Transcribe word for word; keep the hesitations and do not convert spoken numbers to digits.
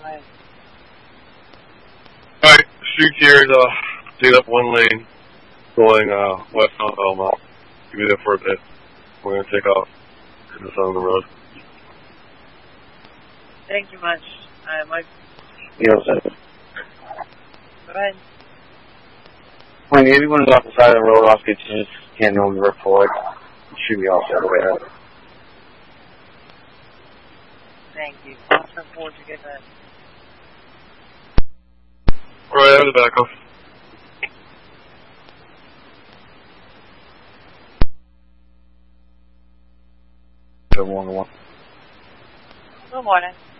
Right. Alright, street here is uh, stayed up one lane, going uh, west of Belmont. Give me there for a bit. We're going to take off to the side of the road. Thank you much. I might... You know what I'm saying? Go ahead. When everyone's off the side of the road, off gets just can't know the work forward. Shoot me off the other way out. Thank you. I'll turn forward to get that. Alright, I have the back off. Good morning. Good morning.